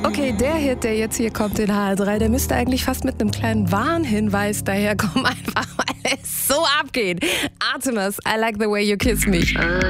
Okay, der Hit, der jetzt hier kommt in HR3, der müsste eigentlich fast mit einem kleinen Warnhinweis daherkommen, einfach weil es so abgeht. Artemis, I Like the Way You Kiss Me.